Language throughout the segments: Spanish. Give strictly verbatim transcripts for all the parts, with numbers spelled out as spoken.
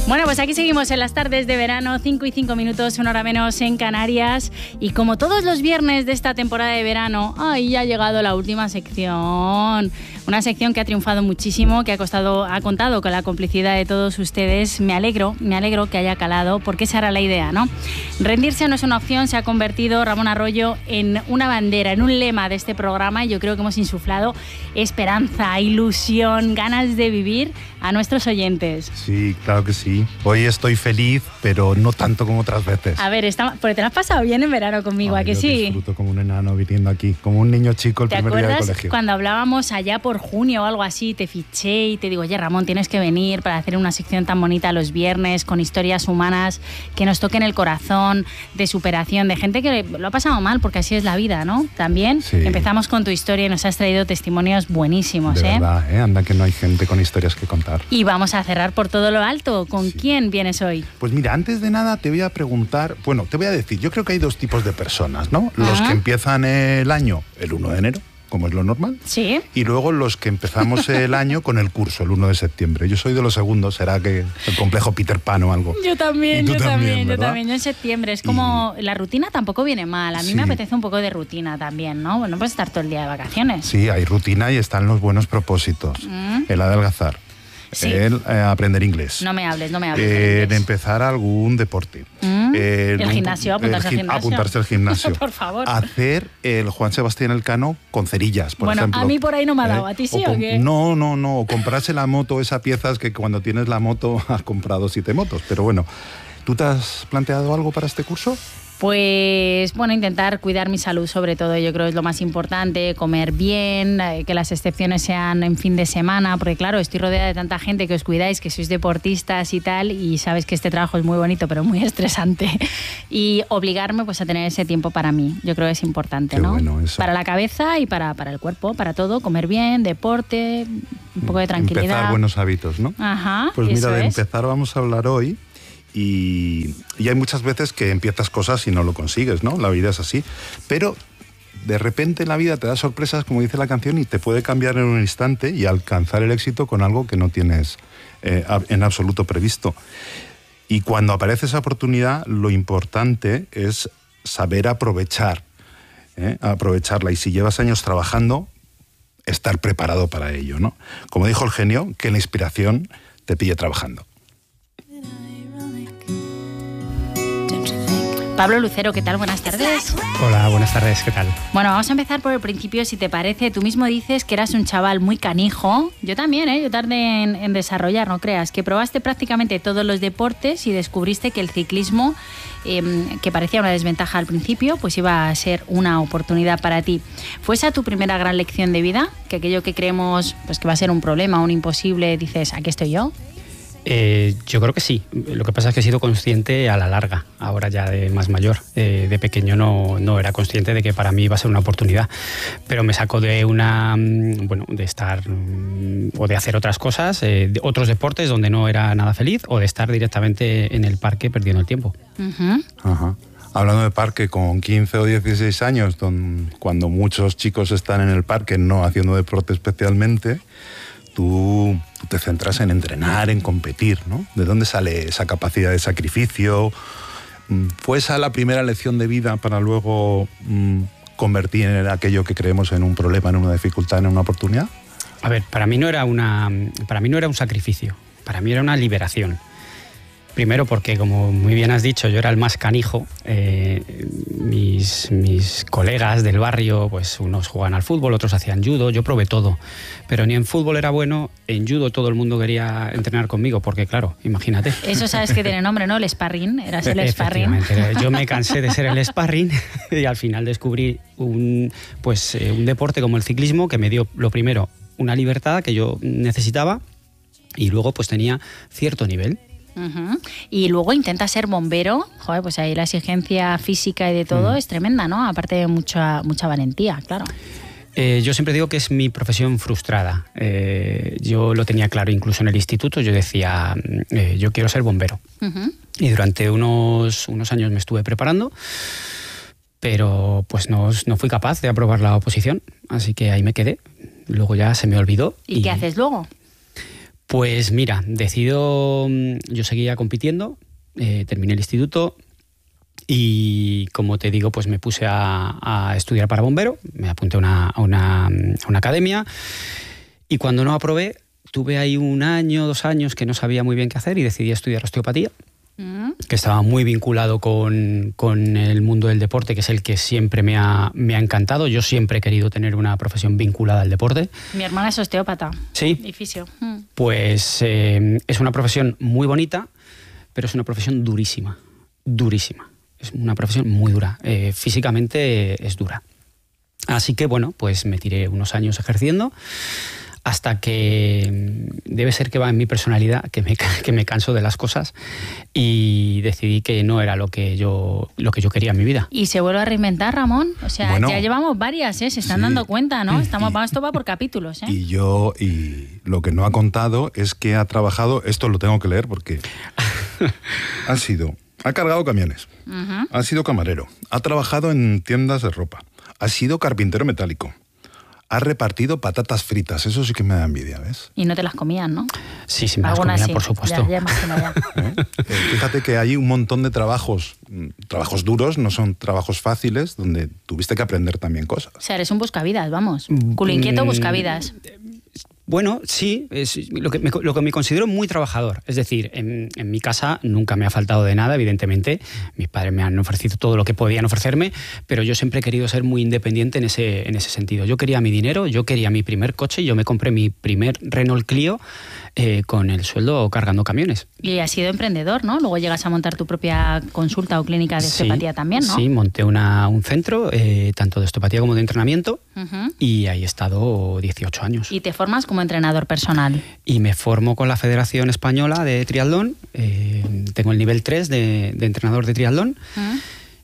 Bueno, pues aquí seguimos en las tardes de verano, cinco y cinco minutos, una hora menos en Canarias. Y como todos los viernes de esta temporada de verano, ¡ay, ya ha llegado la última sección! Una sección que ha triunfado muchísimo, que ha, costado, ha contado con la complicidad de todos ustedes. Me alegro, me alegro que haya calado, porque esa era la idea, ¿no? Rendirse no es una opción, se ha convertido Ramón Arroyo en una bandera, en un lema de este programa, y yo creo que hemos insuflado esperanza, ilusión, ganas de vivir a nuestros oyentes. Sí, claro que sí. Hoy estoy feliz, pero no tanto como otras veces. A ver, está, porque te lo has pasado bien en verano conmigo, Ay, ¿a que yo sí? disfruto como un enano viniendo aquí, como un niño chico el primer día de colegio. ¿Te acuerdas cuando hablábamos allá por junio o algo así? Te fiché y te digo, oye, Ramón, tienes que venir para hacer una sección tan bonita los viernes, con historias humanas que nos toquen el corazón, de superación, de gente que lo ha pasado mal, porque así es la vida, ¿no? También sí. Empezamos con tu historia y nos has traído testimonios buenísimos, de ¿eh? verdad, ¿eh? Anda que no hay gente con historias que contar. Y vamos a cerrar por todo lo alto. ¿Con sí. quién vienes hoy? Pues mira, antes de nada te voy a preguntar, bueno, te voy a decir, yo creo que hay dos tipos de personas, ¿no? Los Ajá. que empiezan el año el uno de enero, como es lo normal. Sí. Y luego los que empezamos el año con el curso, el uno de septiembre. Yo soy de los segundos, será que el complejo Peter Pan o algo. Yo también, yo también, también yo también. Yo en septiembre es como, y... la rutina tampoco viene mal. A mí sí. me apetece un poco de rutina también, ¿no? Bueno, puedes estar todo el día de vacaciones. Sí, hay rutina y están los buenos propósitos. Mm. El adelgazar. Sí. El eh, aprender inglés. No me hables, no me hables. Eh, en empezar algún deporte. Mm. Eh, el gimnasio, apuntarse el, al gimnasio. Apuntarse al gimnasio. Por favor. Hacer el Juan Sebastián Elcano con cerillas, por bueno, ejemplo. Bueno, a mí por ahí no me ha dado. ¿A ti sí o, o qué? No, no, no. O comprarse la moto, esa pieza es que cuando tienes la moto has comprado siete motos. Pero bueno, ¿tú te has planteado algo para este curso? Pues, bueno, intentar cuidar mi salud sobre todo, yo creo que es lo más importante, comer bien, que las excepciones sean en fin de semana, porque claro, estoy rodeada de tanta gente que os cuidáis, que sois deportistas y tal, y sabes que este trabajo es muy bonito, pero muy estresante. Y obligarme pues a tener ese tiempo para mí, yo creo que es importante, Qué ¿no? Bueno eso. Para la cabeza y para, para el cuerpo, para todo, comer bien, deporte, un poco de tranquilidad. Empezar buenos hábitos, ¿no? Ajá, pues mira, de es. empezar vamos a hablar hoy. Y, y hay muchas veces que empiezas cosas y no lo consigues, ¿no? La vida es así. Pero de repente la vida te da sorpresas, como dice la canción, y te puede cambiar en un instante y alcanzar el éxito con algo que no tienes eh, en absoluto previsto. Y cuando aparece esa oportunidad, lo importante es saber aprovechar, ¿eh? aprovecharla. Y si llevas años trabajando, estar preparado para ello, ¿no? Como dijo el genio, que la inspiración te pille trabajando. Pablo Lucero, ¿qué tal? Buenas tardes. Hola, buenas tardes, ¿qué tal? Bueno, vamos a empezar por el principio, si te parece. Tú mismo dices que eras un chaval muy canijo. Yo también, ¿eh? Yo tardé en, en desarrollar, no creas. Que probaste prácticamente todos los deportes y descubriste que el ciclismo, eh, que parecía una desventaja al principio, pues iba a ser una oportunidad para ti. ¿Fue esa tu primera gran lección de vida? Que aquello que creemos pues que va a ser un problema, un imposible, dices, aquí estoy yo. Eh, yo creo que sí. Lo que pasa es que he sido consciente a la larga, ahora ya de más mayor. Eh, de pequeño no, no era consciente de que para mí iba a ser una oportunidad, pero me sacó de una, bueno, de estar o de hacer otras cosas, eh, de otros deportes donde no era nada feliz, o de estar directamente en el parque perdiendo el tiempo. Uh-huh. Ajá. Hablando de parque, con quince o dieciséis años, don, cuando muchos chicos están en el parque no haciendo deporte especialmente, Tú, tú te centras en entrenar, en competir, ¿no? ¿De dónde sale esa capacidad de sacrificio? ¿Fue esa la primera lección de vida para luego mmm, convertir en aquello que creemos en un problema, en una dificultad, en una oportunidad? A ver, para mí no era una, para mí no era un sacrificio, para mí era una liberación. Primero porque, como muy bien has dicho, yo era el más canijo. Eh, mis, mis colegas del barrio, pues unos jugaban al fútbol, otros hacían judo, yo probé todo. Pero ni en fútbol era bueno, en judo todo el mundo quería entrenar conmigo, porque claro, imagínate. Eso sabes que tiene nombre, ¿no? El sparring, eras el sparring. Efectivamente, yo me cansé de ser el sparring y al final descubrí un, pues, eh, un deporte como el ciclismo que me dio, lo primero, una libertad que yo necesitaba y luego pues tenía cierto nivel. Uh-huh. Y luego intenta ser bombero. Joder, pues ahí la exigencia física y de todo mm. es tremenda, ¿no? Aparte de mucha, mucha valentía, claro. Eh, yo siempre digo que es mi profesión frustrada. Eh, yo lo tenía claro incluso en el instituto. Yo decía, eh, yo quiero ser bombero. Uh-huh. Y durante unos, unos años me estuve preparando, pero pues no, no fui capaz de aprobar la oposición. Así que ahí me quedé. Luego ya se me olvidó. ¿Y, ¿Y qué haces luego? Pues mira, decido, yo seguía compitiendo, eh, terminé el instituto y, como te digo, pues me puse a, a estudiar para bombero, me apunté a una, a, una, a una academia y cuando no aprobé, tuve ahí un año, dos años que no sabía muy bien qué hacer y decidí estudiar osteopatía, mm. que estaba muy vinculado con, con el mundo del deporte, que es el que siempre me ha, me ha encantado. Yo siempre he querido tener una profesión vinculada al deporte. Mi hermana es osteópata. Sí. Y fisio. Mm. Pues eh, es una profesión muy bonita, pero es una profesión durísima, durísima. Es una profesión muy dura. Eh, físicamente es dura. Así que, bueno, pues me tiré unos años ejerciendo hasta que debe ser que va en mi personalidad, que me, que me canso de las cosas y decidí que no era lo que yo, lo que yo quería en mi vida. ¿Y se vuelve a reinventar, Ramón? O sea, bueno, ya llevamos varias, ¿eh? Se están sí. dando cuenta, ¿no? Estamos, y, esto va por capítulos, ¿eh? Y yo, y lo que no ha contado es que ha trabajado, esto lo tengo que leer porque ha sido, ha cargado camiones, uh-huh. ha sido camarero, ha trabajado en tiendas de ropa, ha sido carpintero metálico, ha repartido patatas fritas, eso sí que me da envidia, ¿ves? Y no te las comían, ¿no? Sí, sí me las comían, sí. por supuesto. Ya, ya imagino ya. ¿Eh? Eh, fíjate que hay un montón de trabajos, trabajos duros, no son trabajos fáciles, donde tuviste que aprender también cosas. O sea, eres un buscavidas, vamos. Culo inquieto, buscavidas. Bueno, sí, es lo que, me, lo que me considero muy trabajador. Es decir, en, en mi casa nunca me ha faltado de nada, evidentemente. Mis padres me han ofrecido todo lo que podían ofrecerme, pero yo siempre he querido ser muy independiente en ese, en ese sentido. Yo quería mi dinero, yo quería mi primer coche, yo me compré mi primer Renault Clio eh, con el sueldo cargando camiones. Y has sido emprendedor, ¿no? Luego llegas a montar tu propia consulta o clínica de osteopatía sí, también, ¿no? Sí, monté una, un centro, eh, tanto de osteopatía como de entrenamiento, uh-huh. y ahí he estado dieciocho años. ¿Y te formas como entrenador personal? Y me formo con la Federación Española de Triatlón, eh, tengo el nivel tres de, de entrenador de triatlón, uh-huh.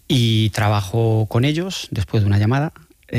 y trabajo con ellos después de una llamada.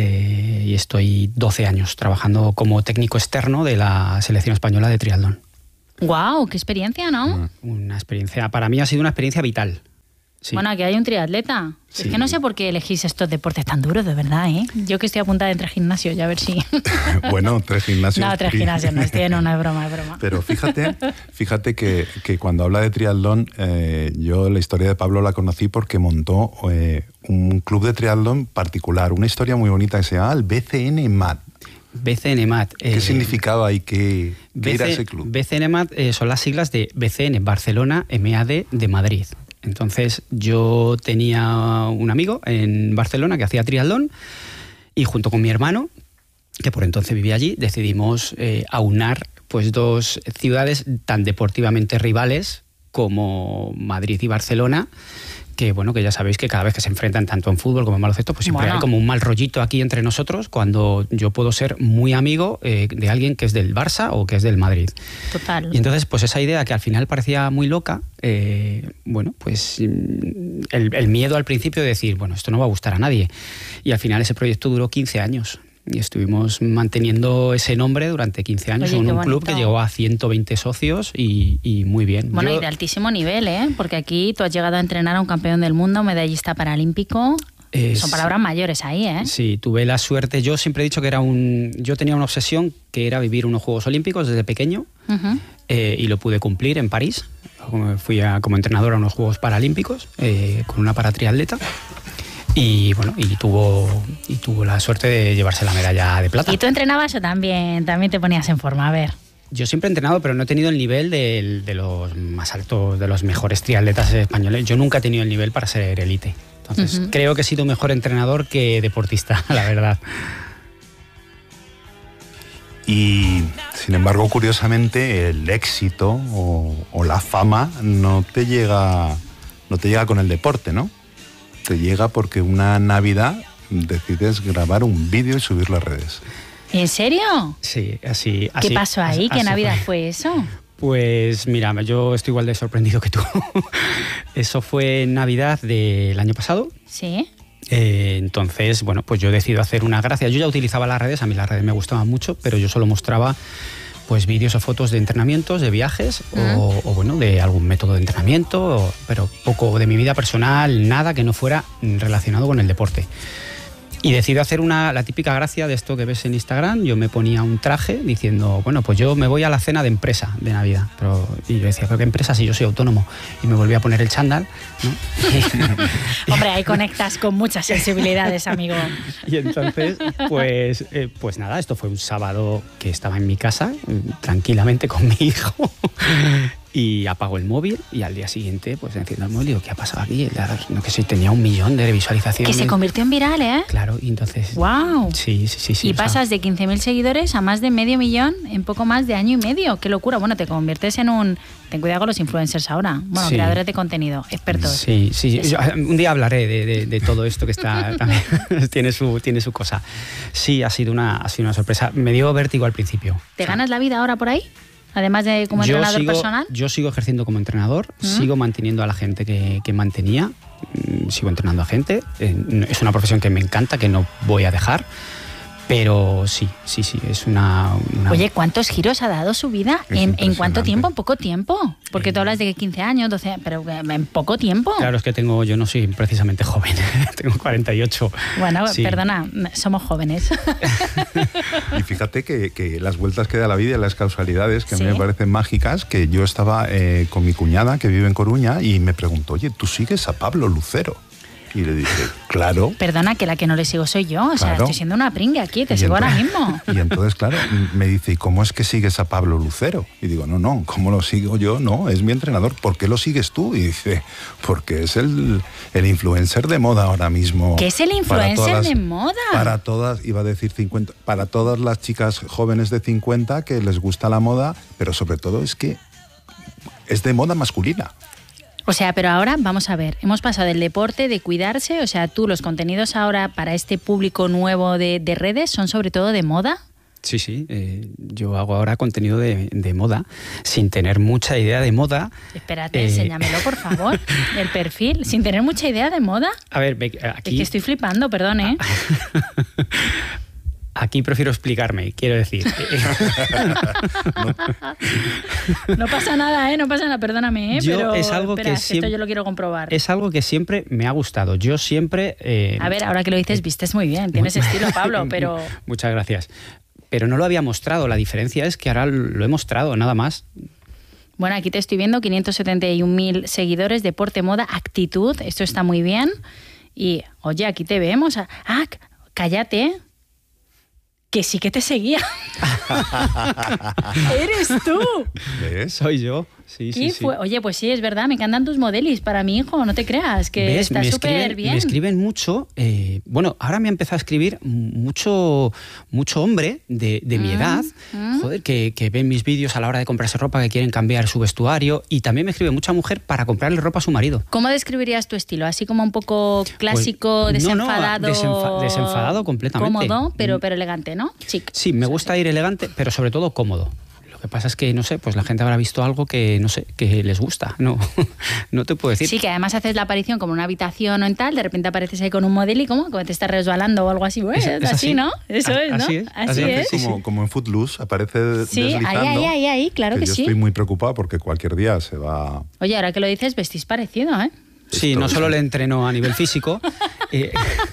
Eh, y estoy doce años trabajando como técnico externo de la Selección Española de Triatlón. ¡Guau! ¡Qué experiencia!, ¿no? Una experiencia, para mí ha sido una experiencia vital. Sí. Bueno, aquí hay un triatleta. Sí. Es que no sé por qué elegís estos deportes tan duros, de verdad, ¿eh? Yo que estoy apuntada en tres gimnasios, ya a ver si... Bueno, tres gimnasios... No, tres gimnasios no, estoy, no, no es broma, es broma. Pero fíjate, fíjate que, que cuando habla de triatlón, eh, yo la historia de Pablo la conocí porque montó eh, un club de triatlón particular, una historia muy bonita que se llama el B C N M A T. B C N M A T. ¿Qué eh, significaba y qué, qué B C, era ese club? B C N M A T eh, son las siglas de B C N Barcelona, M A D de Madrid. Entonces yo tenía un amigo en Barcelona que hacía triatlón y junto con mi hermano, que por entonces vivía allí, decidimos eh, aunar pues, dos ciudades tan deportivamente rivales como Madrid y Barcelona, que bueno, que ya sabéis que cada vez que se enfrentan tanto en fútbol como en baloncesto, pues siempre bueno. hay como un mal rollito aquí entre nosotros cuando yo puedo ser muy amigo eh, de alguien que es del Barça o que es del Madrid. Total. Y entonces, pues esa idea que al final parecía muy loca, eh, bueno, pues el, el miedo al principio de decir, bueno, esto no va a gustar a nadie. Y al final ese proyecto duró quince años. Y estuvimos manteniendo ese nombre durante quince años. Oye, en un club que llegó a ciento veinte socios y, y muy bien. Bueno, Yo, y de altísimo nivel, ¿eh? Porque aquí tú has llegado a entrenar a un campeón del mundo, medallista paralímpico. Eh, Son palabras mayores ahí, ¿eh? Sí, tuve la suerte. Yo siempre he dicho que era un... Yo tenía una obsesión que era vivir unos Juegos Olímpicos desde pequeño, uh-huh. eh, y lo pude cumplir en París. Fui a, como entrenador a unos Juegos Paralímpicos eh, con una paratriatleta. Y bueno, y tuvo, y tuvo la suerte de llevarse la medalla de plata. ¿Y tú entrenabas o también, también te ponías en forma? A ver. Yo siempre he entrenado, pero no he tenido el nivel de, de los más altos, de los mejores triatletas españoles. Yo nunca he tenido el nivel para ser élite. Entonces, uh-huh. creo que he sido mejor entrenador que deportista, la verdad. Y, sin embargo, curiosamente, el éxito o, o la fama no te llega, no te llega con el deporte, ¿no? Te llega porque una Navidad decides grabar un vídeo y subirlo a redes. ¿En serio? Sí, así. ¿Qué así, pasó ahí? Así, ¿Qué así Navidad fue. fue eso? Pues mira, yo estoy igual de sorprendido que tú. Eso fue Navidad del año pasado. Sí. Eh, entonces, bueno, pues yo decido hacer una gracia. Yo ya utilizaba las redes, a mí las redes me gustaban mucho, pero yo solo mostraba pues vídeos o fotos de entrenamientos, de viajes, uh-huh. o, o bueno, de algún método de entrenamiento, o, pero poco de mi vida personal, nada que no fuera relacionado con el deporte. Y decido hacer una, la típica gracia de esto que ves en Instagram. Yo me ponía un traje diciendo, bueno, pues yo me voy a la cena de empresa de Navidad. Pero, y yo decía, ¿pero qué empresa si yo soy autónomo? Y me volví a poner el chándal, ¿no? Hombre, ahí conectas con muchas sensibilidades, amigo. Y entonces, pues, eh, pues nada, esto fue un sábado que estaba en mi casa, tranquilamente con mi hijo. Y apago el móvil y al día siguiente pues enciendo el móvil y digo, ¿qué ha pasado aquí? No, que sí, tenía un millón de visualizaciones. Que se convirtió en viral, ¿eh? Claro, y entonces... ¡Wow! Sí, sí, sí. sí y pasas sea... de quince mil seguidores a más de medio millón en poco más de año y medio. ¡Qué locura! Bueno, te conviertes en un... Ten cuidado con los influencers ahora. Bueno, sí. Creadores de contenido, expertos. Sí, sí. Yo, un día hablaré de, de, de todo esto que está... También tiene, su, tiene su cosa. Sí, ha sido, una, ha sido una sorpresa. Me dio vértigo al principio. ¿Te ganas la vida ahora por ahí? Además de como yo entrenador sigo, personal. Yo sigo ejerciendo como entrenador, ¿Mm? sigo manteniendo a la gente que, que mantenía, sigo entrenando a gente. Es una profesión que me encanta, que no voy a dejar. Pero sí, sí, sí, es una... una... Oye, ¿cuántos giros ha dado su vida? ¿En, ¿En cuánto tiempo? ¿En poco tiempo? Porque eh... tú hablas de que quince años, doce, pero en poco tiempo. Claro, es que tengo, yo no soy precisamente joven, tengo cuarenta y ocho. Bueno, sí. Perdona, somos jóvenes. Y fíjate que, que las vueltas que da la vida y las causalidades, que ¿Sí? a mí me parecen mágicas, que yo estaba eh, con mi cuñada, que vive en Coruña, y me preguntó, oye, ¿tú sigues a Pablo Lucero? Y le dije, claro. Perdona, que la que no le sigo soy yo. O sea, claro. Estoy siendo una pringue aquí, te y sigo entonces, ahora mismo. Y entonces, claro, me dice, ¿y cómo es que sigues a Pablo Lucero? Y digo, no, no, ¿cómo lo sigo yo? No, es mi entrenador. ¿Por qué lo sigues tú? Y dice, porque es el, el influencer de moda ahora mismo. ¿Qué es el influencer las, de moda? Para todas, iba a decir cincuenta, para todas las chicas jóvenes de cincuenta que les gusta la moda, pero sobre todo es que es de moda masculina. O sea, pero ahora vamos a ver, hemos pasado del deporte, de cuidarse, o sea, tú los contenidos ahora para este público nuevo de, de redes son sobre todo de moda. Sí, sí, eh, yo hago ahora contenido de, de moda, sin tener mucha idea de moda. Espérate, eh... enséñamelo, por favor, el perfil, sin tener mucha idea de moda. A ver, aquí... Es que estoy flipando, perdón, ¿eh? Aquí prefiero explicarme, quiero decir. no. no pasa nada, ¿eh? No pasa nada, perdóname, ¿eh? Yo, pero es algo espera, que siempre, esto yo lo quiero comprobar. Es algo que siempre me ha gustado. Yo siempre... Eh, a ver, ahora que lo dices, vistes muy bien, tienes estilo, Pablo, pero... Muchas gracias. Pero no lo había mostrado, la diferencia es que ahora lo he mostrado, nada más. Bueno, aquí te estoy viendo, quinientos setenta y un mil seguidores, deporte, moda, actitud, esto está muy bien. Y, oye, aquí te vemos. Ah, cállate, que sí que te seguía. ¡Eres tú! ¿Ves? Soy yo. Sí, sí, sí. Fue? Oye, pues sí, es verdad, me encantan tus modelis para mi hijo, no te creas, que ¿Ves? está súper bien. Me escriben mucho, eh, bueno, ahora me ha empezado a escribir mucho, mucho hombre de, de mi mm, edad, mm. joder, que, que ven mis vídeos a la hora de comprarse ropa, que quieren cambiar su vestuario, y también me escribe mucha mujer para comprarle ropa a su marido. ¿Cómo describirías tu estilo? ¿Así como un poco clásico, pues, desenfadado? No, no, desenfa desenfadado completamente. Cómodo, pero, pero elegante, ¿no? Chic. Sí, me gusta ir elegante, pero sobre todo cómodo. Lo que pasa es que, no sé, pues la gente habrá visto algo que, no sé, que les gusta. No, no te puedo decir. Sí, que además haces la aparición como en una habitación o en tal, de repente apareces ahí con un modelo y como, como te estás resbalando o algo así. Pues, es, es así, así, ¿no? Eso a, es, ¿no? Así es. Así así es. Como, sí. como en Footloose, aparece sí, deslizando. Sí, ahí, ahí, ahí, ahí, claro que, que yo sí. Yo estoy muy preocupado porque cualquier día se va... Oye, ahora que lo dices, vestís parecido, ¿eh? Sí, no solo le entreno a nivel físico. eh...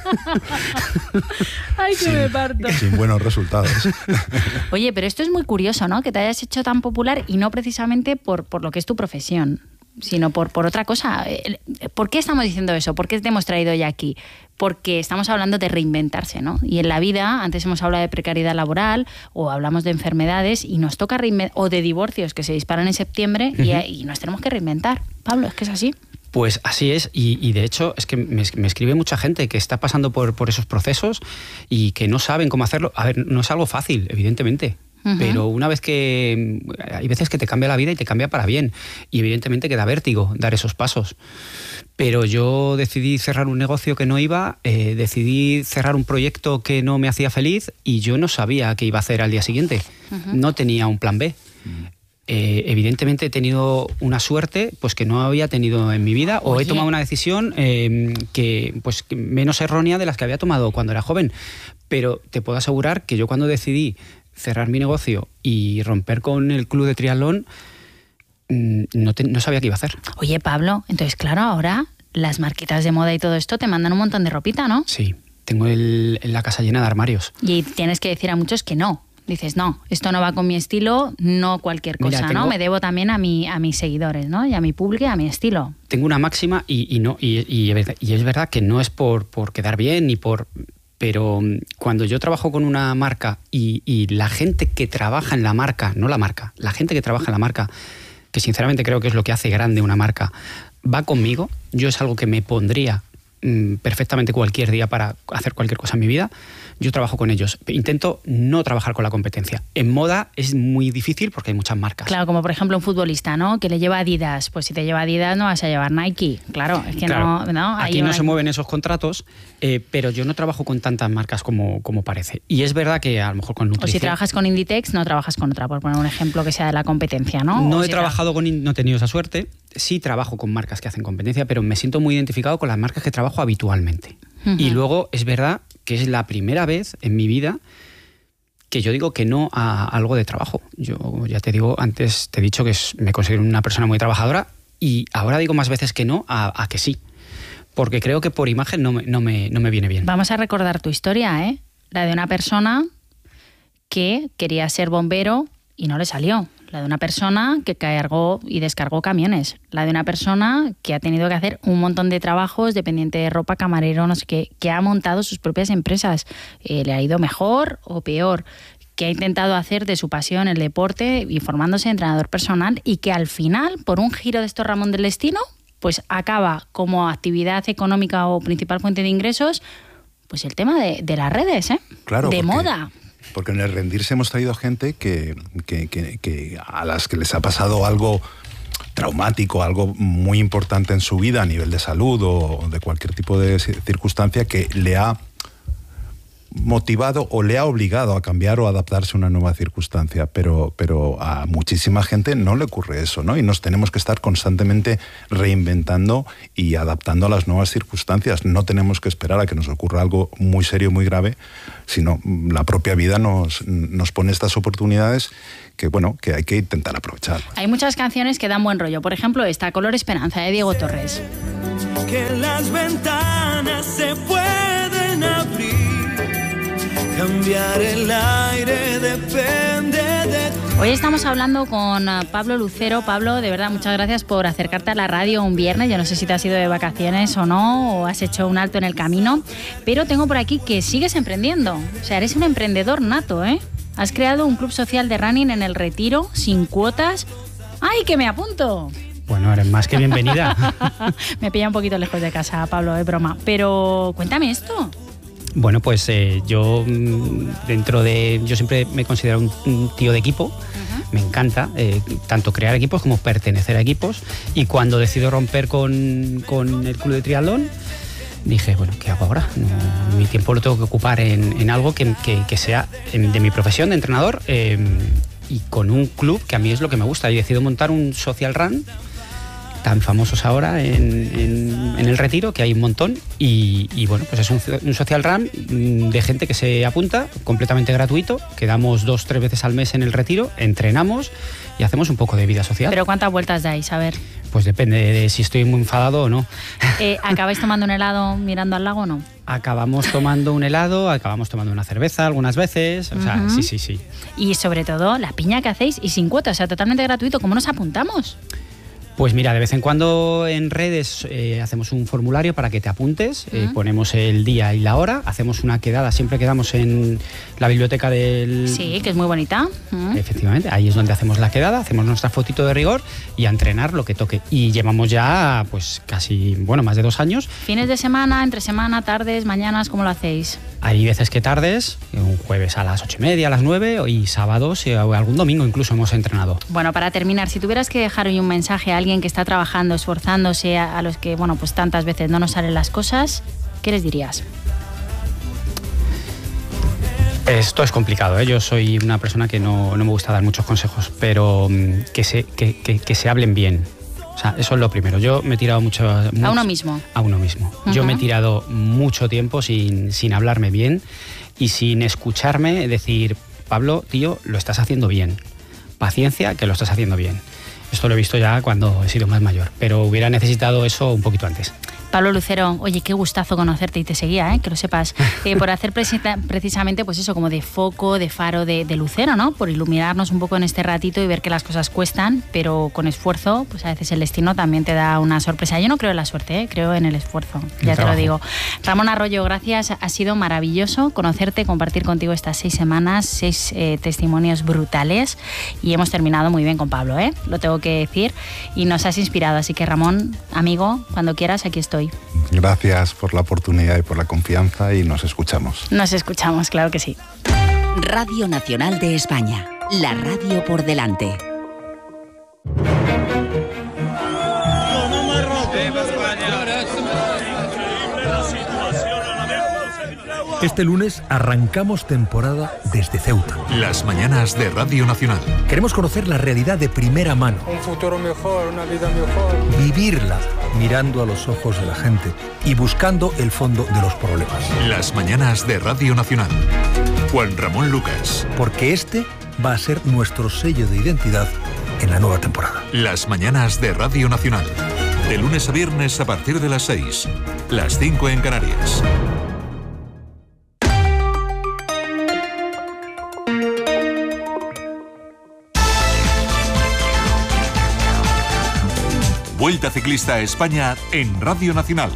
Ay, que sin, me parto. Sin buenos resultados. Oye, pero esto es muy curioso, ¿no? Que te hayas hecho tan popular y no precisamente por, por lo que es tu profesión, sino por, por otra cosa. ¿Por qué estamos diciendo eso? ¿Por qué te hemos traído ya aquí? Porque estamos hablando de reinventarse, ¿no? Y en la vida, antes hemos hablado de precariedad laboral o hablamos de enfermedades y nos toca reinventar, o de divorcios que se disparan en septiembre uh-huh. y, y nos tenemos que reinventar. Pablo, es que es así. Pues así es, y, y de hecho es que me, me escribe mucha gente que está pasando por, por esos procesos y que no saben cómo hacerlo. A ver, no es algo fácil, evidentemente, uh-huh. pero una vez que... Hay veces que te cambia la vida y te cambia para bien, y evidentemente que da vértigo dar esos pasos. Pero yo decidí cerrar un negocio que no iba, eh, decidí cerrar un proyecto que no me hacía feliz y yo no sabía qué iba a hacer al día siguiente. Uh-huh. No tenía un plan B. Uh-huh. Eh, evidentemente he tenido una suerte pues que no había tenido en mi vida. Oye. O he tomado una decisión eh, que pues menos errónea de las que había tomado cuando era joven, pero te puedo asegurar que yo cuando decidí cerrar mi negocio y romper con el club de triatlón no, te, no sabía qué iba a hacer. Oye, Pablo, entonces claro, ahora las marquitas de moda y todo esto te mandan un montón de ropita, ¿no? Sí. tengo el, la casa llena de armarios. Y tienes que decir a muchos que no. Dices, no, esto no va con mi estilo, no cualquier cosa, Mira, tengo, ¿no? Me debo también a, mi, a mis seguidores, ¿no? Y a mi público y a mi estilo. Tengo una máxima y, y, no, y, y, y es verdad que no es por, por quedar bien ni por... Pero cuando yo trabajo con una marca y, y la gente que trabaja en la marca, no la marca, la gente que trabaja en la marca, que sinceramente creo que es lo que hace grande una marca, va conmigo, yo es algo que me pondría mmm, perfectamente cualquier día para hacer cualquier cosa en mi vida. Yo trabajo con ellos. Intento no trabajar con la competencia. En moda es muy difícil porque hay muchas marcas. Claro, como por ejemplo un futbolista, ¿no? Que le lleva Adidas. Pues si te lleva Adidas no vas a llevar Nike. Claro, es que claro. no... no Aquí no se mueven esos contratos, eh, pero yo no trabajo con tantas marcas como, como parece. Y es verdad que a lo mejor con nutrición... O si trabajas con Inditex, no trabajas con otra, por poner un ejemplo que sea de la competencia, ¿no? No o he si trabajado con... No he tenido esa suerte. Sí trabajo con marcas que hacen competencia, pero me siento muy identificado con las marcas que trabajo habitualmente. Uh-huh. Y luego es verdad que es la primera vez en mi vida que yo digo que no a algo de trabajo. Yo ya te digo, antes te he dicho que es, me considero una persona muy trabajadora y ahora digo más veces que no a, a que sí. Porque creo que por imagen no me, no, me, no me viene bien. Vamos a recordar tu historia, ¿eh? La de una persona que quería ser bombero y no le salió. La de una persona que cargó y descargó camiones. La de una persona que ha tenido que hacer un montón de trabajos, dependiente de ropa, camarero, no sé qué, que ha montado sus propias empresas. Eh, le ha ido mejor o peor, que ha intentado hacer de su pasión el deporte y formándose entrenador personal y que al final, por un giro de estos Ramón del destino, pues acaba como actividad económica o principal fuente de ingresos, pues el tema de, de las redes, ¿eh? Claro, de porque... moda. Porque en el rendirse hemos traído gente que, que, que, que a las que les ha pasado algo traumático, algo muy importante en su vida a nivel de salud o de cualquier tipo de circunstancia que le ha motivado o le ha obligado a cambiar o adaptarse a una nueva circunstancia, pero, pero a muchísima gente no le ocurre eso, ¿no? Y nos tenemos que estar constantemente reinventando y adaptando a las nuevas circunstancias. No tenemos que esperar a que nos ocurra algo muy serio, muy grave, sino la propia vida nos, nos pone estas oportunidades que, bueno, que hay que intentar aprovechar. Hay muchas canciones que dan buen rollo. Por ejemplo, esta, Color Esperanza, de Diego Torres. Que las ventanas se pueden abrir. Cambiar el aire depende de ti. Hoy estamos hablando con Pablo Lucero. Pablo, de verdad, muchas gracias por acercarte a la radio un viernes. Yo no sé si te has ido de vacaciones o no, o has hecho un alto en el camino, pero tengo por aquí que sigues emprendiendo. O sea, eres un emprendedor nato, ¿eh? Has creado un club social de running en El Retiro, sin cuotas. ¡Ay, que me apunto! Bueno, eres más que bienvenida. Me pilla un poquito lejos de casa, Pablo, es broma. Pero cuéntame esto. Bueno, pues eh, yo dentro de... Yo siempre me considero un, un tío de equipo. Uh-huh. Me encanta eh, tanto crear equipos como pertenecer a equipos. Y cuando decido romper con, con el club de triatlón, dije, bueno, ¿qué hago ahora? No, mi tiempo lo tengo que ocupar en, en algo que, que, que sea de mi profesión de entrenador eh, y con un club que a mí es lo que me gusta. Y decido montar un social run tan famosos ahora en, en, en El Retiro, que hay un montón, y, y bueno, pues es un, un social run de gente que se apunta, completamente gratuito, quedamos dos, tres veces al mes en El Retiro, entrenamos y hacemos un poco de vida social. ¿Pero cuántas vueltas dais? A ver. Pues depende de si estoy muy enfadado o no. Eh, ¿Acabáis tomando un helado mirando al lago o no? Acabamos tomando un helado, acabamos tomando una cerveza algunas veces, o uh-huh. sea, sí, sí, sí. Y sobre todo, la piña que hacéis y sin cuota, o sea, totalmente gratuito, ¿cómo nos apuntamos? Pues mira, de vez en cuando en redes eh, hacemos un formulario para que te apuntes, uh-huh. eh, ponemos el día y la hora, hacemos una quedada, siempre quedamos en la biblioteca del... Sí, que es muy bonita. Uh-huh. Efectivamente, ahí es donde hacemos la quedada, hacemos nuestra fotito de rigor y a entrenar lo que toque. Y llevamos ya pues casi, bueno, más de dos años. ¿Fines de semana, entre semana, tardes, mañanas, cómo lo hacéis? Hay veces que tardes, un jueves a las ocho y media, a las nueve, y sábados, y algún domingo incluso hemos entrenado. Bueno, para terminar, si tuvieras que dejar hoy un mensaje a alguien que está trabajando, esforzándose, a, a los que, bueno, pues tantas veces no nos salen las cosas, ¿qué les dirías? Esto es complicado, ¿eh? Yo soy una persona que no, no me gusta dar muchos consejos, pero que se, que, que, que se hablen bien. O sea, eso es lo primero. Yo me he tirado mucho... mucho a uno mismo. A uno mismo. Uh-huh. Yo me he tirado mucho tiempo sin, sin hablarme bien y sin escucharme decir, Pablo, tío, lo estás haciendo bien. Paciencia, que lo estás haciendo bien. Esto lo he visto ya cuando he sido más mayor, pero hubiera necesitado eso un poquito antes. Pablo Lucero, oye, qué gustazo conocerte y te seguía, ¿eh? Que lo sepas, eh, por hacer precisamente pues eso, como de foco, de faro de, de Lucero, ¿no? Por iluminarnos un poco en este ratito y ver que las cosas cuestan, pero con esfuerzo, pues a veces el destino también te da una sorpresa. Yo no creo en la suerte, ¿eh? Creo en el esfuerzo, ya te lo digo. Ramón Arroyo, gracias, ha sido maravilloso conocerte, compartir contigo estas seis semanas, seis eh, testimonios brutales, y hemos terminado muy bien con Pablo, ¿eh? Lo tengo que decir, y nos has inspirado, así que Ramón, amigo, cuando quieras, aquí estoy. Gracias por la oportunidad y por la confianza, y nos escuchamos. Nos escuchamos, claro que sí. Radio Nacional de España, la radio por delante. Este lunes arrancamos temporada desde Ceuta. Las mañanas de Radio Nacional. Queremos conocer la realidad de primera mano. Un futuro mejor, una vida mejor. Vivirla mirando a los ojos de la gente y buscando el fondo de los problemas. Las mañanas de Radio Nacional. Juan Ramón Lucas. Porque este va a ser nuestro sello de identidad en la nueva temporada. Las mañanas de Radio Nacional. De lunes a viernes a partir de las seis. Las cinco en Canarias. Vuelta Ciclista a España en Radio Nacional.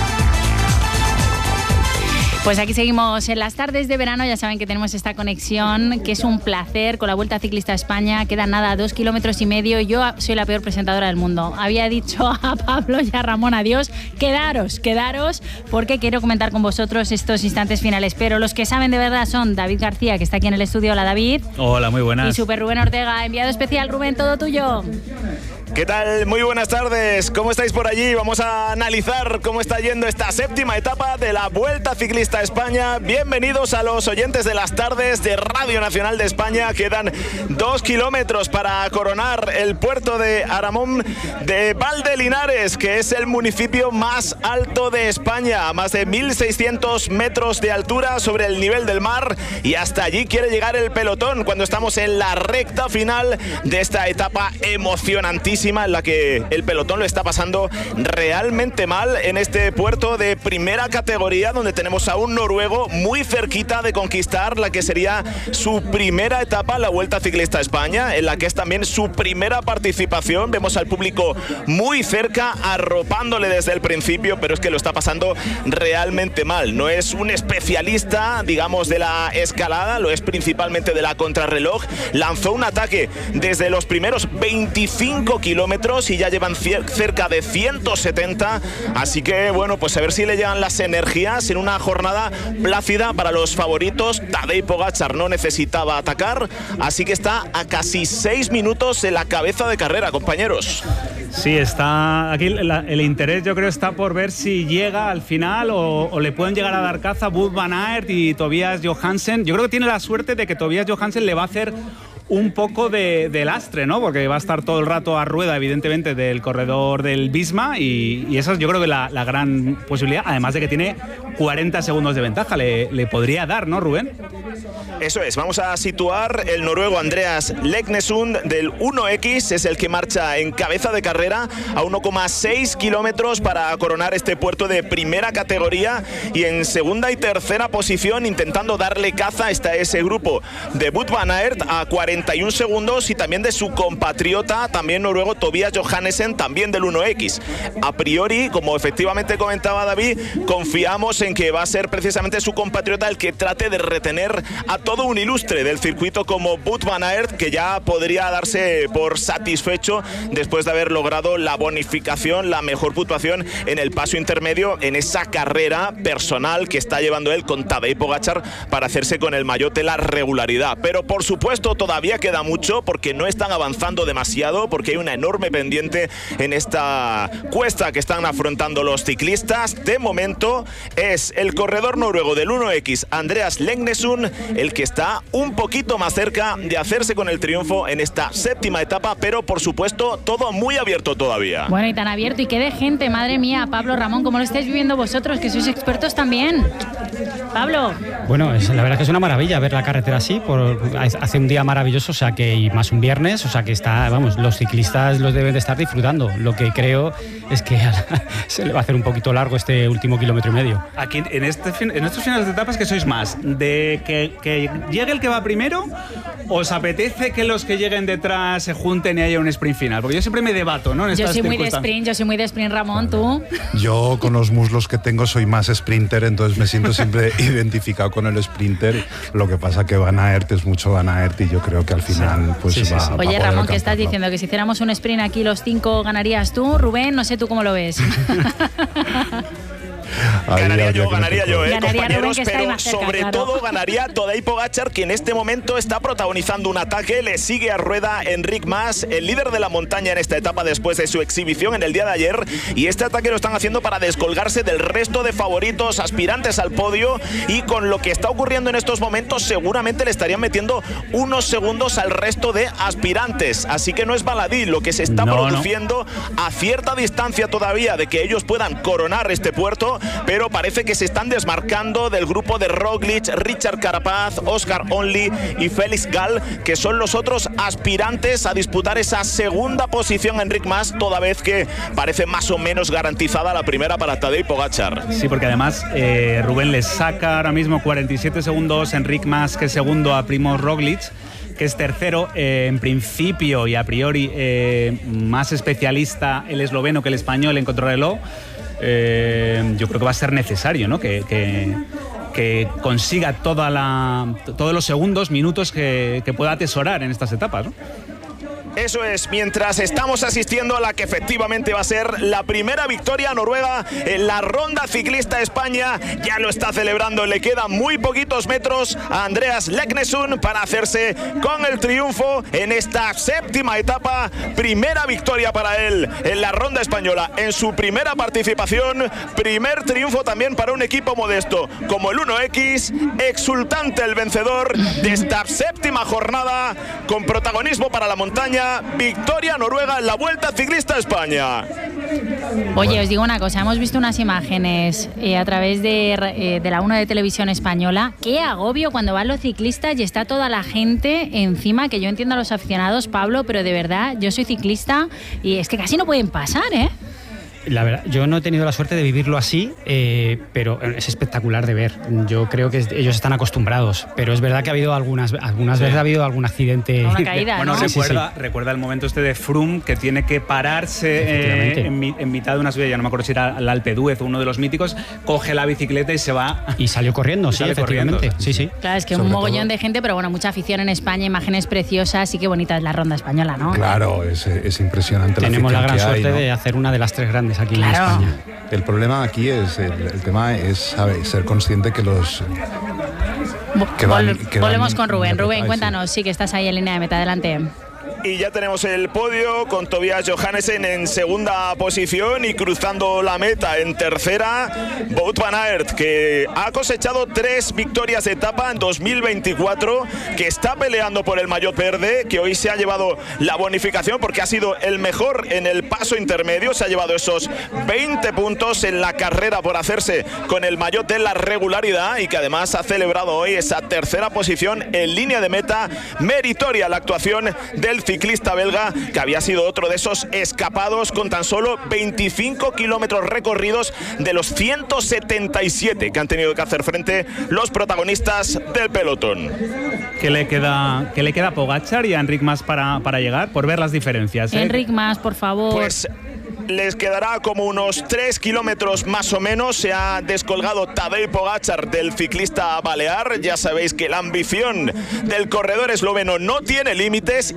Pues aquí seguimos en las tardes de verano, ya saben que tenemos esta conexión, que es un placer con la Vuelta Ciclista a España. Quedan nada, dos kilómetros y medio. Yo soy la peor presentadora del mundo. Había dicho a Pablo y a Ramón adiós. Quedaros, quedaros, porque quiero comentar con vosotros estos instantes finales. Pero los que saben de verdad son David García, que está aquí en el estudio. Hola, David. Hola, muy buenas. Y Super Rubén Ortega, enviado especial. Rubén, todo tuyo. ¿Qué tal? Muy buenas tardes. ¿Cómo estáis por allí? Vamos a analizar cómo está yendo esta séptima etapa de la Vuelta Ciclista a España. Bienvenidos a los oyentes de las tardes de Radio Nacional de España. Quedan dos kilómetros para coronar el puerto de Aramón de Valdelinares, que es el municipio más alto de España, a más de mil seiscientos metros de altura sobre el nivel del mar, y hasta allí quiere llegar el pelotón cuando estamos en la recta final de esta etapa emocionantísima, en la que el pelotón lo está pasando realmente mal en este puerto de primera categoría, donde tenemos a un noruego muy cerquita de conquistar la que sería su primera etapa, la Vuelta Ciclista a España, en la que es también su primera participación. Vemos al público muy cerca, arropándole desde el principio, pero es que lo está pasando realmente mal. No es un especialista, digamos, de la escalada, lo es principalmente de la contrarreloj. Lanzó un ataque desde los primeros veinticinco kilómetros y ya llevan cerca de ciento setenta, así que bueno, pues a ver si le llegan las energías en una jornada plácida para los favoritos. Tadej Pogačar no necesitaba atacar, así que está a casi seis minutos en la cabeza de carrera, compañeros. Sí, está aquí la, el interés, yo creo, está por ver si llega al final o, o le pueden llegar a dar caza Wout van Aert y Tobias Johansen. Yo creo que tiene la suerte de que Tobias Johansen le va a hacer un poco de, de lastre, ¿no? Porque va a estar todo el rato a rueda, evidentemente, del corredor del Visma, y, y esa es, yo creo, que la, la gran posibilidad, además de que tiene cuarenta segundos de ventaja, le, le podría dar, ¿no, Rubén? Eso es, vamos a situar el noruego Andreas Leknesund del uno equis, es el que marcha en cabeza de carrera a uno coma seis kilómetros para coronar este puerto de primera categoría, y en segunda y tercera posición, intentando darle caza, está ese grupo de Wout van Aert a cuarenta y un segundos, y también de su compatriota, también noruego, Tobias Johansen, también del uno equis. A priori, como efectivamente comentaba David, confiamos en que va a ser precisamente su compatriota el que trate de retener a todo un ilustre del circuito como Wout van Aert, que ya podría darse por satisfecho después de haber logrado la bonificación, la mejor puntuación en el paso intermedio, en esa carrera personal que está llevando él con Tadej Pogačar para hacerse con el maillot de la regularidad. Pero por supuesto todavía queda mucho, porque no están avanzando demasiado, porque hay una enorme pendiente en esta cuesta que están afrontando los ciclistas. De momento es es el corredor noruego del uno equis, Andreas Leknesund, el que está un poquito más cerca de hacerse con el triunfo en esta séptima etapa, pero por supuesto todo muy abierto todavía. Bueno, y tan abierto y qué de gente, madre mía. Pablo, Ramón, ¿cómo lo estáis viviendo vosotros, que sois expertos también? Pablo. Bueno, es, la verdad es que es una maravilla ver la carretera así, por, hace un día maravilloso, o sea que, y más un viernes, o sea que está, vamos, los ciclistas los deben de estar disfrutando. Lo que creo es que se le va a hacer un poquito largo este último kilómetro y medio. Aquí en, este, en estos finales de etapas, ¿qué sois más? ¿De que, que llegue el que va primero? ¿Os apetece que los que lleguen detrás se junten y haya un sprint final? Porque yo siempre me debato, ¿no? En yo estas soy muy de sprint, yo soy muy de sprint, Ramón, ¿tú? Yo con los muslos que tengo soy más sprinter, entonces me siento siempre identificado con el sprinter. Lo que pasa que Van Aert es mucho Van Aert y yo creo que al final pues sí, sí, va, sí. va Oye, a Ramón, ¿qué estás diciendo? ¿Que si hiciéramos un sprint aquí los cinco ganarías tú? Rubén, no sé tú cómo lo ves. Ganaría yo, ganaría yo, eh, ganaría compañeros, Rubén, pero cerca, sobre claro. todo ganaría Tadej Pogačar, que en este momento está protagonizando un ataque. Le sigue a rueda Enric Mas, el líder de la montaña en esta etapa después de su exhibición en el día de ayer, y este ataque lo están haciendo para descolgarse del resto de favoritos aspirantes al podio, y con lo que está ocurriendo en estos momentos seguramente le estarían metiendo unos segundos al resto de aspirantes, así que no es baladí lo que se está no, produciendo no. a cierta distancia todavía de que ellos puedan coronar este puerto, pero parece que se están desmarcando del grupo de Roglic, Richard Carapaz, Oscar Onley y Félix Gall, que son los otros aspirantes a disputar esa segunda posición. Enric Mas, toda vez que parece más o menos garantizada la primera para Tadej Pogačar. Sí, porque además eh, Rubén le saca ahora mismo cuarenta y siete segundos Enric Mas, que es segundo, a Primož Roglic, que es tercero. Eh, en principio y a priori eh, más especialista el esloveno que el español en contrarreloj. Eh, yo creo que va a ser necesario, ¿no? que, que, que consiga toda la, todos los segundos, minutos que, que pueda atesorar en estas etapas, ¿no? Eso es, mientras estamos asistiendo a la que efectivamente va a ser la primera victoria noruega en la Ronda Ciclista España. Ya lo está celebrando, le quedan muy poquitos metros a Andreas Leknesund para hacerse con el triunfo en esta séptima etapa. Primera victoria para él en la Ronda Española en su primera participación. Primer triunfo también para un equipo modesto como el uno equis. Exultante el vencedor de esta séptima jornada, con protagonismo para la montaña. Victoria noruega en la Vuelta Ciclista España. Oye, os digo una cosa, hemos visto unas imágenes eh, a través de, eh, de la uno de Televisión Española. Qué agobio cuando van los ciclistas y está toda la gente encima, que yo entiendo a los aficionados, Pablo, pero de verdad, yo soy ciclista y es que casi no pueden pasar, ¿eh? La verdad, yo no he tenido la suerte de vivirlo así, eh, pero es espectacular de ver. Yo creo que ellos están acostumbrados, pero es verdad que ha habido algunas, algunas sí. veces ha habido algún accidente. Una caída, bueno, ¿no? recuerda, sí, sí. recuerda el momento este de Froome, que tiene que pararse eh, en, en mitad de una subida, ya no me acuerdo si era el Alpe d'Huez o uno de los míticos, coge la bicicleta y se va. Y salió corriendo, sí, efectivamente. Sí, sí. Claro, es que Sobre un mogollón todo, de gente, pero bueno, mucha afición en España, imágenes preciosas, y qué bonita es la Ronda Española, ¿no? Claro, es, es impresionante. Tenemos la, la gran que suerte hay, ¿no? de hacer una de las tres grandes aquí claro. en España. El problema aquí es, el, el tema es, ¿sabes? Ser consciente que los... Que van, que Volvemos van, con Rubén. Rubén, cuéntanos, sí, que estás ahí en línea de meta, adelante. Y ya tenemos el podio con Tobias Johannessen en segunda posición y cruzando la meta en tercera, Wout van Aert, que ha cosechado tres victorias de etapa en dos mil veinticuatro, que está peleando por el maillot verde, que hoy se ha llevado la bonificación porque ha sido el mejor en el paso intermedio, se ha llevado esos veinte puntos en la carrera por hacerse con el maillot de la regularidad, y que además ha celebrado hoy esa tercera posición en línea de meta. Meritoria la actuación del ciclista belga, que había sido otro de esos escapados, con tan solo veinticinco kilómetros recorridos de los ciento setenta y siete que han tenido que hacer frente los protagonistas del pelotón. ¿Qué le queda, qué le queda a Pogačar y a Enric Mas para, para llegar? Por ver las diferencias, ¿eh? Enric Mas, por favor. Pues les quedará como unos tres kilómetros más o menos. Se ha descolgado Tadej Pogačar del ciclista balear. Ya sabéis que la ambición del corredor esloveno no tiene límites, y hoy también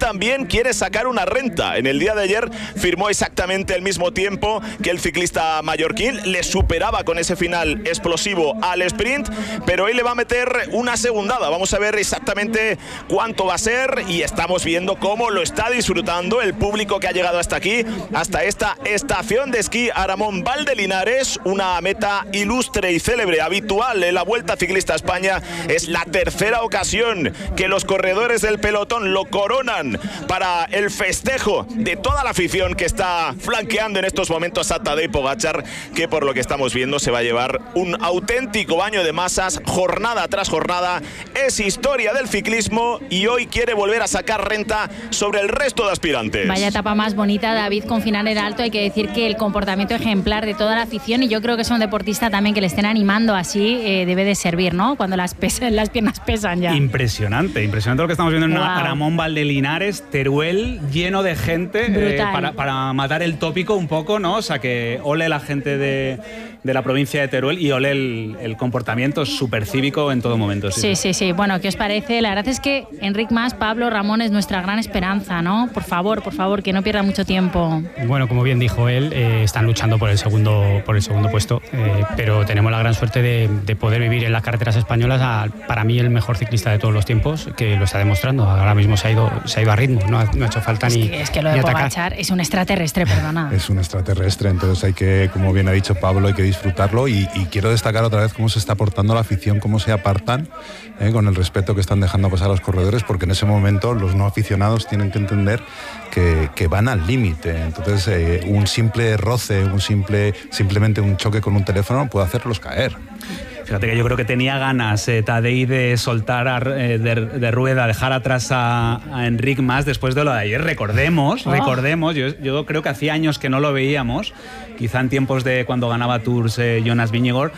también quiere sacar una renta. En el día de ayer firmó exactamente el mismo tiempo que el ciclista mallorquín, le superaba con ese final explosivo al sprint, pero hoy le va a meter una segundada. Vamos a ver exactamente cuánto va a ser y estamos viendo cómo lo está disfrutando el público que ha llegado hasta aquí, hasta esta estación de esquí Aramón Valdelinares, una meta ilustre y célebre, habitual en la Vuelta Ciclista a España. Es la tercera ocasión que los corredores del pelotón lo coronan para el festejo de toda la afición que está flanqueando en estos momentos a Tadej Pogačar, que por lo que estamos viendo se va a llevar un auténtico baño de masas, jornada tras jornada. Es historia del ciclismo y hoy quiere volver a sacar renta sobre el resto de aspirantes. Vaya etapa más bonita, David, con final en alto. Hay que decir que el comportamiento ejemplar de toda la afición, y yo creo que es un deportista también que le estén animando así, eh, debe de servir, ¿no? Cuando las, pesa, las piernas pesan ya. Impresionante, impresionante lo que estamos viendo en wow. una Aramón Valdelinares, Teruel, lleno de gente, eh, para, para matar el tópico un poco, ¿no? O sea, que ole la gente de, de la provincia de Teruel y ole el, el comportamiento súper cívico en todo momento. Sí, sí, sí, sí. Bueno, ¿qué os parece? La verdad es que Enric Mas, Pablo, Ramón es nuestra gran esperanza, ¿no? Por favor, por favor, que no pierda mucho tiempo. Bueno, como bien dijo él, eh, están luchando por el segundo, por el segundo puesto, eh, pero tenemos la gran suerte de, de poder vivir en las carreteras españolas a, para mí, el mejor ciclista de todos los tiempos, que lo está demostrando. Ahora mismo se ha ido, se ha ido a ritmo, no ha, no ha hecho falta es ni que, Es que lo de Pogačar es un extraterrestre, perdona. Es un extraterrestre, entonces hay que, como bien ha dicho Pablo, hay que disfrutarlo y, y quiero destacar otra vez cómo se está portando la afición, cómo se apartan eh, con el respeto que están dejando pasar a los corredores, porque en ese momento los no aficionados tienen que entender que, que van al límite. Entonces eh, un simple roce, un simple, simplemente un choque con un teléfono puede hacerlos caer. Fíjate que yo creo que tenía ganas eh, Tadej de soltar a, eh, de, de rueda, dejar atrás a, a Enric Mas después de lo de ayer. Recordemos, oh. recordemos, yo, yo creo que hacía años que no lo veíamos, quizá en tiempos de cuando ganaba Tours eh, Jonas Vingegaard,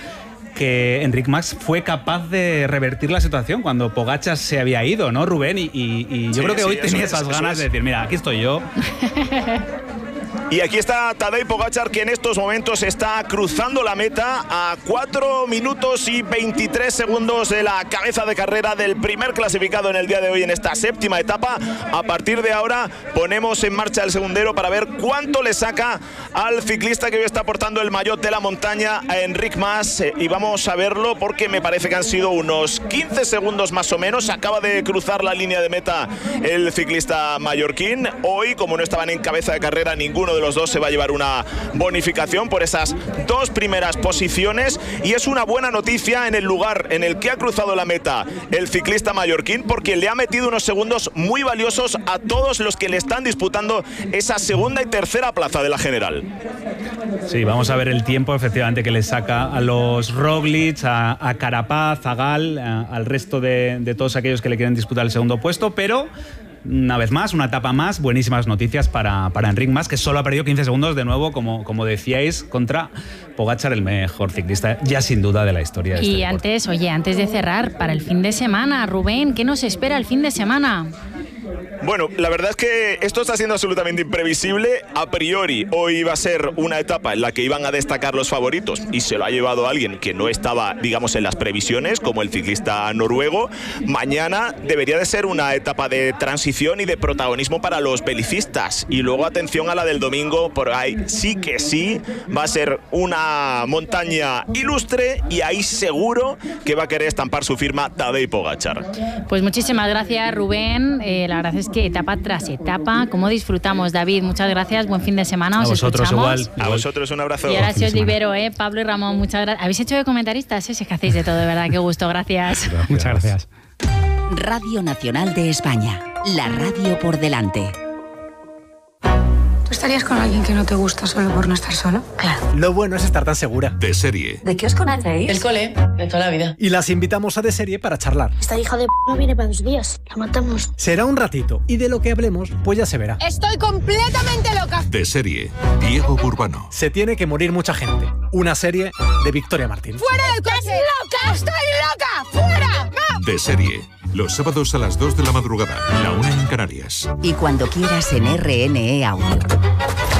que Enric Mas fue capaz de revertir la situación cuando Pogačar se había ido, ¿no, Rubén? Y, y, y yo sí, creo que sí, hoy tenía es, esas ganas es. de decir, mira, aquí estoy yo. Y aquí está Tadej Pogačar, que en estos momentos está cruzando la meta a cuatro minutos y veintitrés segundos de la cabeza de carrera del primer clasificado en el día de hoy en esta séptima etapa. A partir de ahora ponemos en marcha el segundero para ver cuánto le saca al ciclista que hoy está portando el maillot de la montaña, a Enric Mas, y vamos a verlo porque me parece que han sido unos quince segundos más o menos. Acaba de cruzar la línea de meta el ciclista mallorquín. Hoy, como no estaban en cabeza de carrera ninguno de los dos, se va a llevar una bonificación por esas dos primeras posiciones, y es una buena noticia en el lugar en el que ha cruzado la meta el ciclista mallorquín, porque le ha metido unos segundos muy valiosos a todos los que le están disputando esa segunda y tercera plaza de la general. Sí, vamos a ver el tiempo efectivamente que le saca a los Roglic, a, a Carapaz, a Gal, a, al resto de, de todos aquellos que le quieren disputar el segundo puesto, pero una vez más, una etapa más, buenísimas noticias para, para Enric Mas, que solo ha perdido quince segundos de nuevo, como, como decíais, contra Pogačar, el mejor ciclista ya sin duda de la historia de Y este antes, deporte. Oye, antes de cerrar, para el fin de semana, Rubén, ¿qué nos espera el fin de semana? Bueno, la verdad es que esto está siendo absolutamente imprevisible. A priori, hoy iba a ser una etapa en la que iban a destacar los favoritos y se lo ha llevado alguien que no estaba, digamos, en las previsiones, como el ciclista noruego. Mañana debería de ser una etapa de transición y de protagonismo para los belicistas. Y luego, atención a la del domingo, por ahí sí que sí va a ser una montaña ilustre y ahí seguro que va a querer estampar su firma Tadej Pogačar. Pues muchísimas gracias, Rubén. Eh, la verdad es que etapa tras etapa, ¿cómo disfrutamos, David? Muchas gracias, buen fin de semana. Os a vosotros escuchamos. Igual, igual. A vosotros un abrazo. Y ahora sí os libero, ¿eh? Pablo y Ramón, muchas gracias. ¿Habéis hecho de comentaristas? ¿Eh? Es que hacéis de todo, de verdad, qué gusto, gracias. Gracias. Muchas gracias. Radio Nacional de España, la radio por delante. ¿Tú estarías con alguien que no te gusta solo por no estar solo? Claro. Lo bueno es estar tan segura. De Serie. ¿De qué os conocéis? El cole, de toda la vida. Y las invitamos a De Serie para charlar. Esta hija de p no viene para dos días. La matamos. Será un ratito y de lo que hablemos, pues ya se verá. Estoy completamente loca. De Serie. Diego Burbano. Se tiene que morir mucha gente. Una serie de Victoria Martín. ¡Fuera del coche! ¡Estás loca! ¡Estoy loca! ¡Fuera! ¡No! De Serie. Los sábados a las dos de la madrugada. La una en Canarias. Y cuando quieras en R N E Audio.